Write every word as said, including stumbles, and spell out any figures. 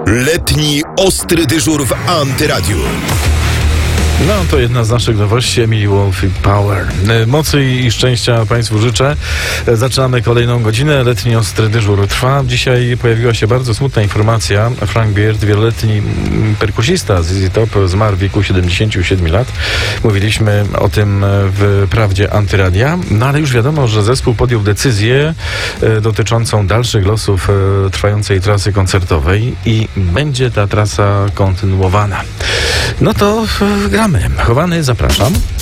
Letni ostry dyżur w Antyradiu. No, to jedna z naszych nowości, Emily Wolf i Power. Mocy i szczęścia Państwu życzę. Zaczynamy kolejną godzinę. Letni ostry dyżur trwa. Dzisiaj pojawiła się bardzo smutna informacja. Frank Beard, wieloletni perkusista z Z Z Top, zmarł w wieku siedemdziesięciu siedmiu lat. Mówiliśmy o tym w Prawdzie Antyradia. No ale już wiadomo, że zespół podjął decyzję dotyczącą dalszych losów trwającej trasy koncertowej i będzie ta trasa kontynuowana. No to gramy. Chowany, zapraszam.